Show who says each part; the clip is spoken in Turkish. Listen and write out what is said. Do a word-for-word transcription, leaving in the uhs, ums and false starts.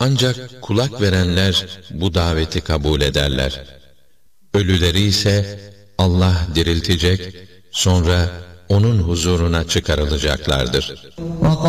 Speaker 1: Ancak kulak verenler bu daveti kabul ederler. Ölüleri ise Allah diriltecek, sonra onun huzuruna çıkarılacaklardır.